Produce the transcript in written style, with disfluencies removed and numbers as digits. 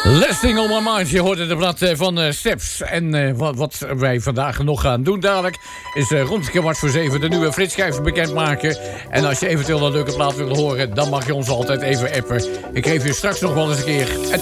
Listing on my mind, je hoorde de blad van Steps. En wat wij vandaag nog gaan doen dadelijk is rond 6:15 de nieuwe Frits bekendmaken. En als je eventueel een leuke plaat wil horen, dan mag je ons altijd even appen. Ik geef je straks nog wel eens een keer